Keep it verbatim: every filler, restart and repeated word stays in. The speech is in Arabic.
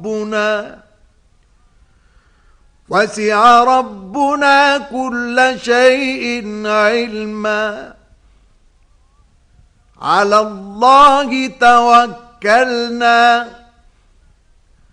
ربنا وسع ربنا كل شيء علما. على الله توكلنا